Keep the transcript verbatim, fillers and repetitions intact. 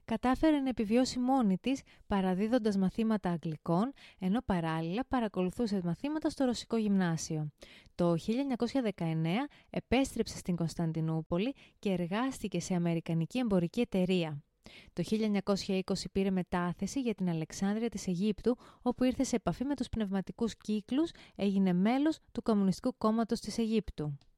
κατάφερε να επιβιώσει μόνη της παραδίδοντας μαθήματα αγγλικών, ενώ παράλληλα παρακολουθούσε μαθήματα στο ρωσικό γυμνάσιο. Το χίλια εννιακόσια δεκαεννέα επέστρεψε στην Κωνσταντινούπολη και εργάστηκε σε αμερικανική εμπορική εταιρεία. Το χίλια εννιακόσια είκοσι πήρε μετάθεση για την Αλεξάνδρεια της Αιγύπτου, όπου ήρθε σε επαφή με τους πνευματικούς κύκλους, έγινε μέλος του Κομμουνιστικού Κόμματος της Αιγύπτου.